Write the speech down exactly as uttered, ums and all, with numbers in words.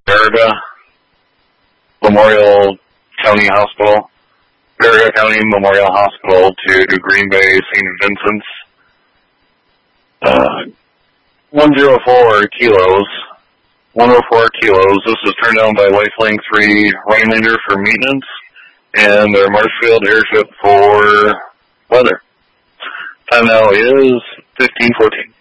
Baraga Memorial County Hospital, Baraga County Memorial Hospital to Green Bay Saint Vincent's. Uh, one oh four kilos. one oh four kilos. This was turned down by Lifelink three Rhinelander for maintenance and their Marshfield airship for weather. Time now is fifteen fourteen.